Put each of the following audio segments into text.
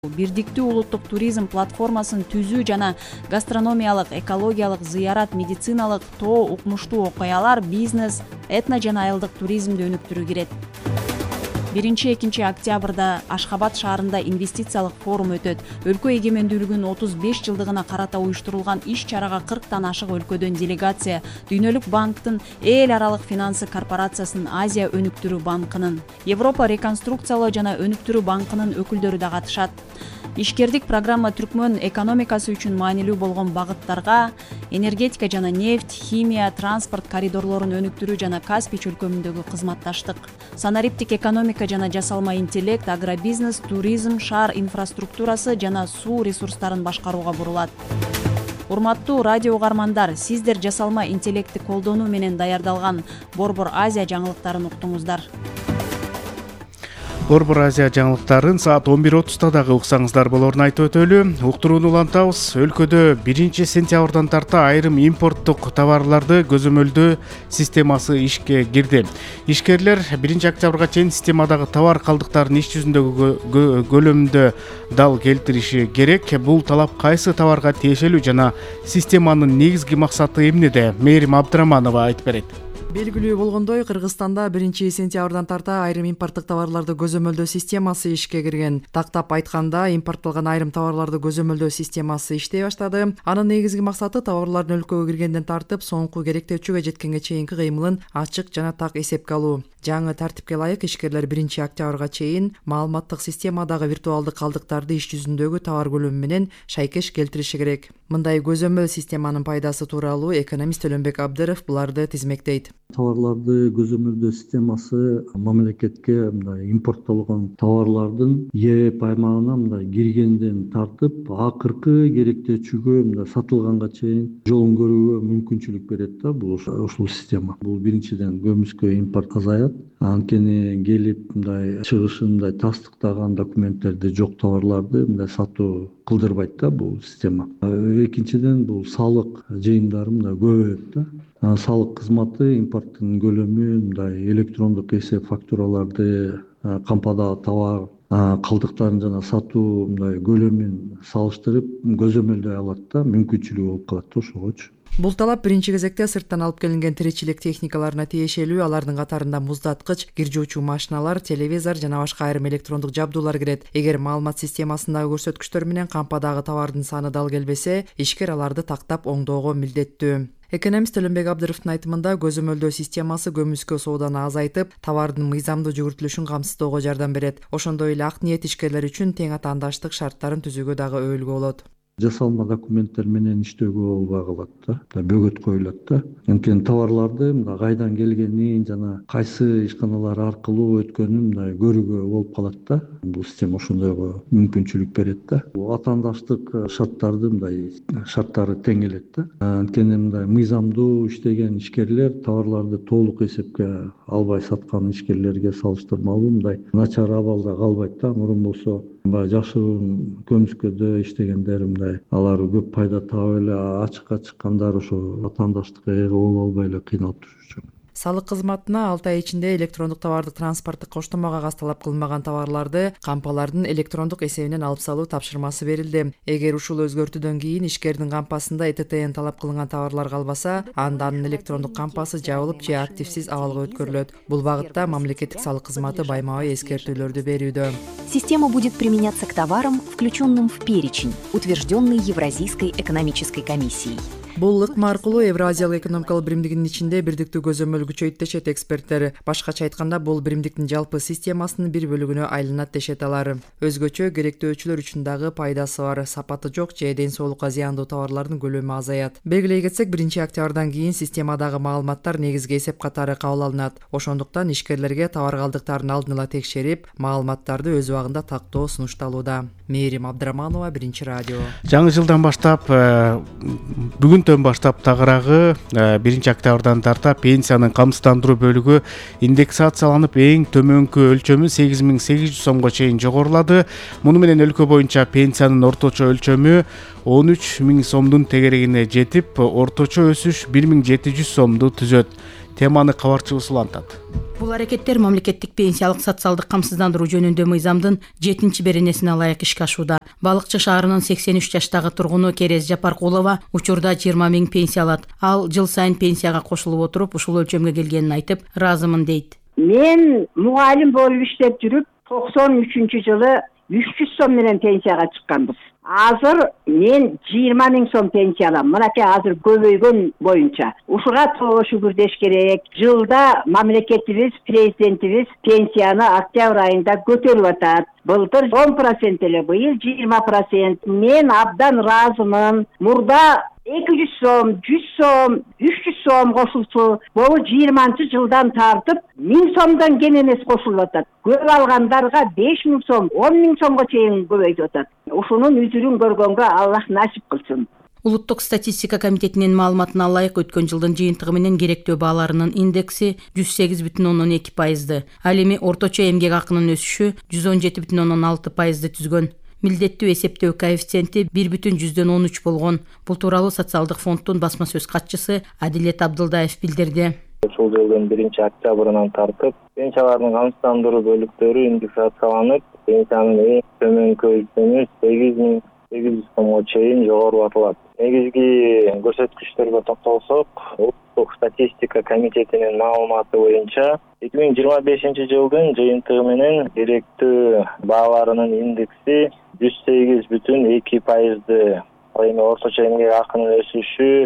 Бирдиктүү улуттук туризм платформасын түзүү жана гастрономиялык, экологиялык, зыярат, медициналык, тоо, укмуштуу окуялар, бизнес, этно жана айылдык туризмди өнүктүрүү кирет. 1-2 октябрда Ашхабад шаарында инвестициялык форум өтөт. Өлкө эгемендүүлүгүнүн 35 жылдыгына карата уюштурулган иш-чарага 40тан ашык өлкөдөн делегация, Дүйнөлүк банктын, эл аралык финансы корпорациясынын, Азия өнүктүрүү банкынын, Европа реконструкциялоо жана өнүктүрүү банкынын өкүлдөрү да катышат. Ишкердик программа Түркмөн экономикасы үчүн маанилүү болгон багыттарга энергетика жана нефть, химия, транспорт коридорлорун өнүктүрүү жана Каспий чөлкөмүндөгү кызматташтык, санариптик экономика жана жасалма интеллект, агробизнес, туризм, шаар инфраструктурасы жана суу ресурстарын башкарууга бурулат. Урматтуу радио угармандар, сиздер жасалма интеллектти колдонуу менен даярдалган Борбор Азия жаңылыктарын уктуңуздар. Борбор Азия жаңылыктарын саат 11:30 дагы уксаңыздар болорун айтып өтөлү. Уктурууну улантабыз. Өлкөдө 1 сентябрдан тарта айрым импорттук товарларды көзөмөлдөө системасы ишке кирди. Ишкерлер 1 октябрга чейин системадагы товар калдыктарын иш жүзүндөгү көлөмүндө дал келтириши керек. Бул талап кайсы товарга тиешелүү жана системанын негизги максаты эмнеде? Мээрим Абдыраманова айтып берет. Белгилүү болгондой, Кыргызстанда 1 сентябрдан тарта айрым импорттук товарларды көзөмөлдөө системасы ишке кирген. Тактап айтканда, импорттолгон айрым товарларды көзөмөлдөө системасы иштей баштады. Анын негизги максаты товарлардын өлкөгө киргенден тартып, соңку керектөөчүгө жеткенге чейинки кыймылын ачык жана так эсепке алуу. Жаңы тартипке ылайык ишкерлер 1 октябрга чейин маалыматтык системадагы виртуалдык калдыктарды иш жүзүндөгү товар көлөмү менен шайкеш келтириши керек. Мындай көзөмөл системанын пайдасы тууралуу экономист Төлөнбек Абдыров буларды тизмектейт. Товарларды көзөмөлдөө системасы мамлекетке импорттолгон товарлардын ээп аймагына киргенден тартып, акыркы керектөөчүгө сатылганга чейин жолун көрүүгө мүмкүнчүлүк берет да ушул система. Бул биринчиден көмүскө импорт азаят. Анткени келип чыгышын тастыктаган документтерди жок товарларды сатуу кылдырбайт да бул система. Экинчиден бул салык жыйымдары көбөйөт да. Салык кызматы импорттун көлөмү электрондук эсеп фактураларды, кампадагы товар калдыктарын жана сатуу көлөмүн салыштырып көзөмөлдөй алат да, мүмкүнчүлүгү болуп калат да ошогочу. Бул талап биринчи кезекте сырттан алып келинген тиричилик техникаларына тиешелүү. Алардын катарында муздаткыч, кир жуучу машиналар, телевизор жана башка айрым электрондук жабдуулар кирет. Эгер маалымат системасындагы көрсөткүчтөр менен кампадагы товардын саны дал келбесе, ишкер аларды тактап оңдоого милдеттүү. Экономист Төлөнбек Абдыровдун айтымында, көзөмөлдөө системасы көмүскө сооданы азайтып, товардын мыйзамдуу жүгүртүлүшүн камсыздоого жардам берет. Ошондой эле ак ниет ишкерлер үчүн тең атаандаштык шарттарын түзүүгө дагы өбөлгө болот. Жасалма документтер менен иштөөгө болбой калат да, бөгөт коюлат да. Анткени товарларды кайдан келгенин жана кайсы ишканалар аркылуу өткөнүн көрүүгө болуп калат да. Бул система ошондойго мүмкүнчүлүк берет да. Атаандаштык шарттары тең келет да. Анткени мыйзамдуу иштеген ишкерлер товарларды толук эсепке албай саткан ишкерлерге салыштырмалуу начар абалда калбайт да. Мурун болсо жашыруун көмүскөдө иштегендер алар көп пайда таап эле ачыкка чыккандар ошо атаандаштыкка ээ боло албай эле кыйналып турушчу. Салык кызматына 6 ай ичинде электрондук товардык транспорттук коштомого газ талап кылынмаган товарларды кампалардын электрондук эсебинен алып салуу тапшырмасы берилди. Эгер ушул өзгөртүүдөн кийин ишкердин кампасында ЭТТН талап кылынган товарлар калбаса, анда анын электрондук кампасы жабылып же активсиз абалга өткөрүлөт. Бул багытта мамлекеттик салык кызматы байма-бай эскертүүлөрдү берүүдө. Система будет применяться к товарам, включенным в перечень, утвержденный Евразийской экономической комиссией. Бул ыкма аркылуу Евразиялык экономикалык биримдигинин ичинде бирдиктүү көзөмөл күчөйт дешет эксперттер. Башкача айтканда, бул биримдиктин жалпы системасынын бир бөлүгүнө айланат дешет алар. Өзгөчө керектөөчүлөр үчүн дагы пайдасы бар. Сапаты жок же ден соолукка зыяндуу товарлардын көлөмү азаят. Белгилей кетсек, 1 октябрдан кийин системадагы маалыматтар негизги эсеп катары кабыл алынат. Ошондуктан ишкерлерге товар калдыктарын алдын ала текшерип, маалыматтарды өз убагында тактоо сунушталууда. Мээрим Абдыраманова, 1 радио. Жаңы жылдан баштап бүгүндөн баштап тагыраагы 1 октябрдан тарта пенсиянын камсыздандыруу бөлүгү индексацияланып, эң төмөнкү өлчөмү 8800 сомго чейин жогорулады. Муну менен өлкө боюнча пенсиянын орточо өлчөмү 13 000 сомдун тегерегине жетип, орточо өсүш 1700 сомду түзөт. теманы кабарчыбыз улантат. Бул аракеттер мамлекеттик пенсиялык социалдык камсыздандыруу жөнүндө мыйзамдын 7-беренесине ылайык ишке ашууда. Балыкчы шаарынын 83 жаштагы тургуну Керез Жапаркулова учурда 20 000 пенсия алат. Ал жыл сайын пенсияга кошулуп отуруп ушул өлчөмгө келгенин айтып, ыраазымын дейт. Мен мугалим болуп иштеп жүрүп, 93-жылы 300 сом менен пенсияга чыкканбыз. Азыр мен 20 000 сом пенсия алам. Мынакей азыр көбөйгөн боюнча. Ушуга тоого шүгүр деш керек. Жылда мамлекетибиз, президентибиз пенсияны октябрь айында көтөрүп атат. Былтыр 10% эле, быйыл 20%. Мен абдан ыраазымын. Мурда 200 сом, 100 сом, 300 сом кошулчу. Бул 20-жылдан тартып 1000 сомдон кем эмес кошулуп атат. Көп алгандарга 5000 сом, 10 000 сомго чейин көбөйтүп атат. Ушунун үзүрүн көргөнгө Аллах насип кылсын. Улуттук статистика комитетинин маалыматына ылайык өткөн жылдын жыйынтыгы менен керектөө бааларынын индекси 108,2%. Ал эми орточо эмгек акынын өсүшү 117,6%ды түзгөн. Милдеттүү эсептөө коэффициенти 1,13 болгон. Бул тууралуу социалдык фонддун басма сөз катчысы Адилет Абдылдаев билдирди. Ушул жылдын 1-октябрынан тартып, пенсиялардын камсыздандыруу бөлүктөрү индексацияланып, пенсиянын эң төмөнкү өлчөмү 8800 сомго чейин жогорулатылат. Негизги көрсөткүчтөргө токтолсок, Улуттук статистика комитетинин маалыматы боюнча 2025 жылдын жыйынтыгы менен керектөө бааларынын индекси 108,2%. Ал эми орточо эмгек акынын өсүшү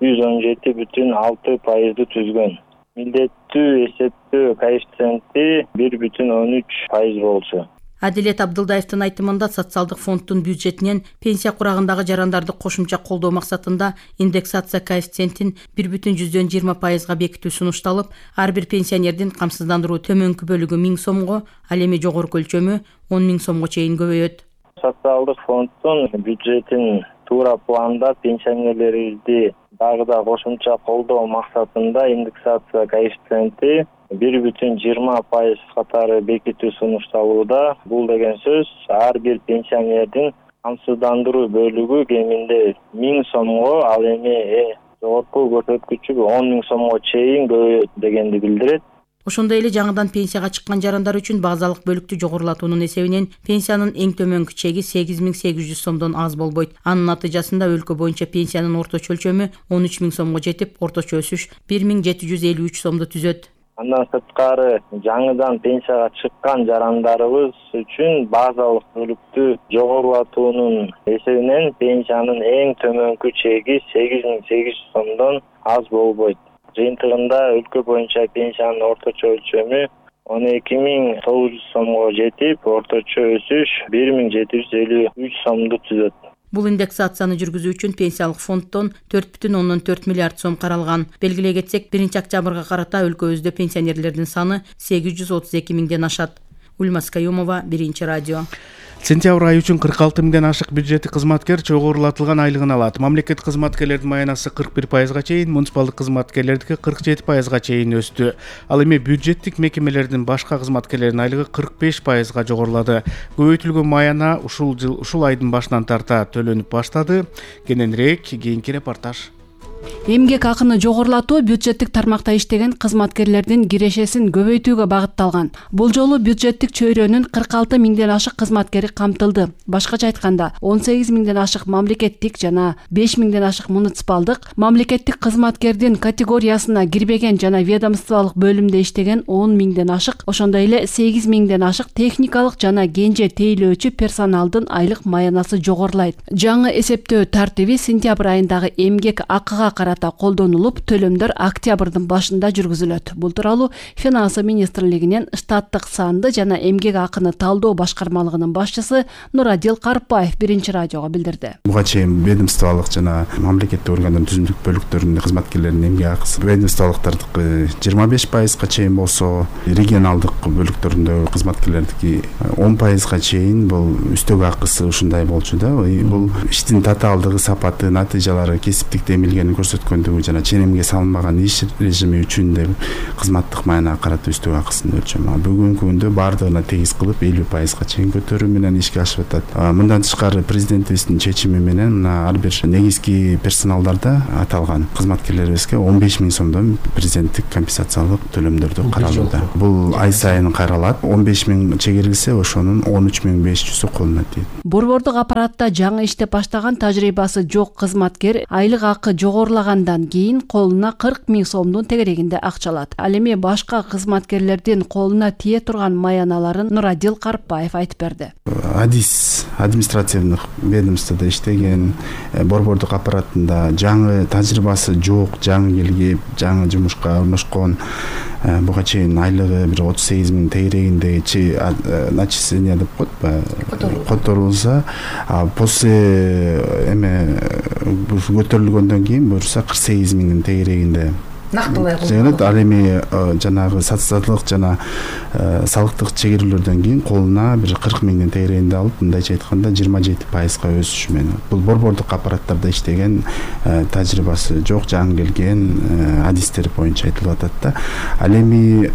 117,6%ды түзгөн. Милдеттүү эсептөө коэффициенти 1,13% болчу. Адилет Абдылдаевдин айтымында социалдык фонддун бюджетинен пенсия курагындагы жарандарды кошумча колдоо максатында индексация коэффициентин 1,20%га бекитүү сунушталып, ар бир пенсионердин камсыздандыруу төмөнкү бөлүгү 1000 сомго, ал эми жогорку өлчөмү 10 000 сомго чейин көбөйөт. Социалдык фонддун бюджетин туура планда пенсионерлерибизди дагы да кошумча колдоо максатында индексация коэффициенти 1,20% катары бекитүү сунушталууда. Бул деген сөз ар бир пенсионердин камсыздандыруу бөлүгү кеминде 1000 сомго, ал эми жогорку көрсөткүчү 10 000 сомго чейин көбөйөт дегенди билдирет. Ошондой эле жаңыдан пенсияга чыккан жарандар үчүн базалык бөлүктү жогорулатуунун эсебинен пенсиянын эң төмөнкү чеги 8800 сомдон аз болбойт. Анын натыйжасында өлкө боюнча пенсиянын орточо өлчөмү 13 000 сомго жетип, орточо өсүш 1753 сомду түзөт. Андан сырткары жаңыдан пенсияга чыккан жарандарыбыз үчүн базалык бөлүктү жогорулатуунун эсебинен пенсиянын эң төмөнкү чеги 8800 сомдон аз болбойт. Жыйынтыгында өлкө боюнча пенсиянын орточо өлчөмү 12900 сомго жетип, орточо өсүш 1753 сомду түзөт. Бул индексацияны жүргүзүү үчүн пенсиялык фонддон 4,4 миллиард сом каралган. Белгилей кетсек, 1-октябрга карата өлкөбүздө пенсионерлердин саны 832 миңден ашат. Ульмас Каюмова, 1-радио. Сентябрь айы үчүн 46 миңден ашык бюджеттик кызматкер жогорулатылган айлыгын алат. Мамлекет кызматкерлердин маянасы 41%га чейин, муниципалдык кызматкерлердики 47%га чейин өстү. Ал эми бюджеттик мекемелердин башка кызматкерлердин айлыгы 45%га жогорулады. Көбөйтүлгөн маяна ушул айдын башынан тарта төлөнүп баштады. Кененирээк кийинки репортаж. Эмгек акыны жогорулатуу бюджеттик тармакта иштеген кызматкерлердин кирешесин көбөйтүүгө багытталган. Бул жолу бюджеттик чөйрөнүн 46 миңден ашык кызматкери камтылды. Башкача айтканда, 18 миңден ашык мамлекеттик жана 5 миңден ашык муниципалдык, мамлекеттик кызматкердин категориясына кирбеген жана ведомстволук бөлүмдө иштеген 10 миңден ашык, ошондой эле 8 миңден ашык техникалык жана кенже тейлөөчү персоналдын айлык маянасы жогорулайт. Жаңы эсептөө тартиби сентябрь айындагы эмгек акыга карата колдонулуп, төлөмдөр октябрдын башында жүргүзүлөт. Бул тууралуу Финансы министрлигинин штаттык санды жана эмгек акыны талдоо башкармалыгынын башчысы Нурадил Карпаев 1-радиого билдирди. Буга чейин ведомстволук жана мамлекеттик органдын түзүмдүк бөлүктөрүнүн кызматкерлеринин эмгек акысы ведомстволуктардыкы 25%га чейин болсо, регионалдык бөлүктөрүндөгү кызматкерлердики 10%га чейин бул үстөк акысы ушундай болчу да. Бул иштин татаалдыгы, сапаты, натыйжалары, кесиптик демилгени көрсөткөндүгү жана ченемге салынбаган иш режими үчүн деп кызматтык маянага карата үстөк акысын өлчөм. Бүгүнкү күндө баардыгына тегиз кылып 50%га чейин көтөрүү менен ишке ашып атат. Мындан тышкары президентибиздин чечими менен мына ар бир негизги персоналдарда аталган кызматкерлерибизге 15 000 сомдон президенттик компенсациялык төлөмдөрдү каралууда. Бул ай сайын каралат. 15 000 чегерилсе, ошонун 13 500-ü колуна тийет. Борбордук аппаратта жаңы иштеп баштаган тажрыйбасы жок кызматкер айлык акы жогорулагандан кийин колуна 40 000 сомдун тегерегинде акча алат. Ал эми башка кызматкерлердин колуна тие турган маяналарын Нурадил Карпбаев айтып берди. АДИС административдик ведомстводо иштеген, борбордук аппаратында жаңы тажрыйбасы жок, жаңы келип, жаңы жумушка орношкон, буга чейин айлыгы бир 38 000 тегерегинде начисление деп коет, которулса, после көтөрүлгөндөн кийин буюрса 48 000 тегерегинде жеңет. Ал эми жанагы социалдык жана салыктык чегерүүлөрдөн кийин колуна бир 40 000 тегерегинде алып, мындайча айтканда 27%га өсүш менен. Бул борбордук аппараттарда иштеген, тажрыйбасы жок, жаңы келген адистер боюнча айтылып атат да. Ал эми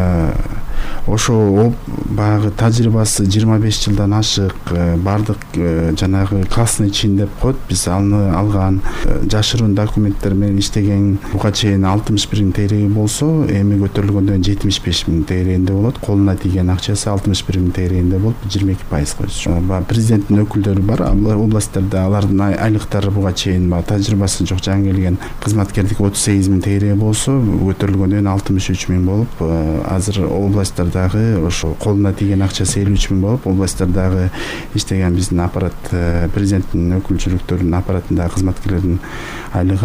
ошо баягы тажрыйбасы 25 жылдан ашык, бардык жанагы классный чин деп коет, биз аны алган, жашыруун документтер менен иштеген, буга чейин 61 000 тегереги болсо, эми көтөрүлгөндөн 75 000 тегерегинде болот. Колуна тийген акчасы 61 000 тегерегинде болуп, 22%га өсүш. Президенттин өкүлдөрү бар, областьтарда алардын айлыктары буга чейин тажрыйбасы жок жаңы келген кызматкердики 38 000 тегереги болсо, көтөрүлгөндөн 63 000 болуп, азыр областтардагы ошо колуна тийген акчасы 53 000 болуп, областтардагы иштеген биздин аппарат, президенттин өкүлчүлүктөрүнүн аппаратындагы кызматкерлердин айлыгы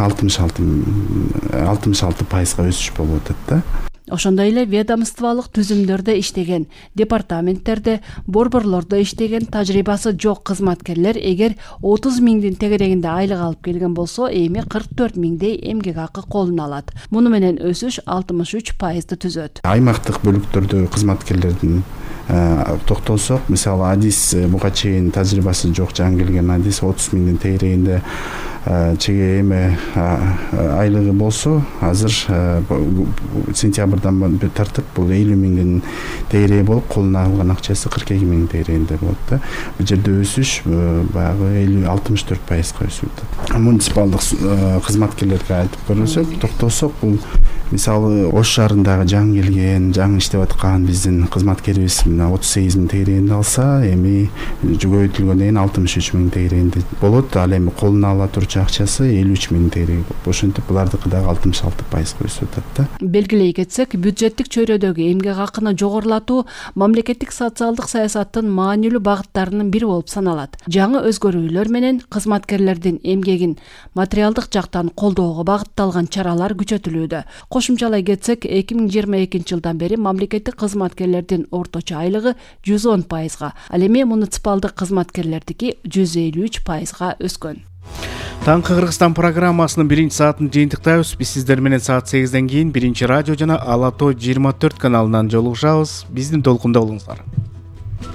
66%га өсүш болуп атат да. Ошондой эле ведомстволук түзүмдөрдө иштеген, департаменттерде, борборлордо иштеген тажрыйбасы жок кызматкерлер эгер 30 000 тегерегинде айлык алып келген болсо, эми 44 000 эмгек акы колуна алат. Муну менен өсүш 63%ды түзөт. Аймактык бөлүктөрдө кызматкерлердин токтолсок, мисалы АДИС буга чейин тажрыйбасы жок жаңы келген АДИС 30 000 тегерегинде чеге эме айлыгы болсо, азыр сентябрдан тартып бул 50 000 тегереги болуп, колуна алган акчасы 42 000 тегерегинде болот да. Бул жерде өсүш баягы 64%га өсүп атат. Муниципалдык кызматкерлерге айтып көрсөк, токтосок, бул мисалы Ош шаарындагы жаңы келген, жаңы иштеп аткан биздин кызматкерибиз 38 000 тегерегинде алса, эми көбөйтүлгөндөн кийин 63 000 тегерегинде болот. Ал эми колуна ала турчу акчасы 53 000 тегереги болуп, ошентип булардыкы дагы 66%га өсүп атат да. Белгилей кетсек, бюджеттик чөйрөдөгү эмгек акыны жогорулатуу мамлекеттик социалдык саясаттын маанилүү багыттарынын бири болуп саналат. Жаңы өзгөрүүлөр менен кызматкерлердин эмгегин материалдык жактан колдоого багытталган чаралар күчөтүлүүдө. Кошумчалай кетсек, 2022 жылдан бери мамлекеттик кызматкерлердин орточо айлыгы 110%га, ал эми муниципалдык кызматкерлердики 153%га өскөн. Таңкы Кыргызстан программасынын 1-саатын жыйынтыктайбыз. Биз сиздер менен саат 8ден кийин 1 радио жана Ала Тоо 24 каналынан жолугушабыз. Биздин толкунда болуңуздар.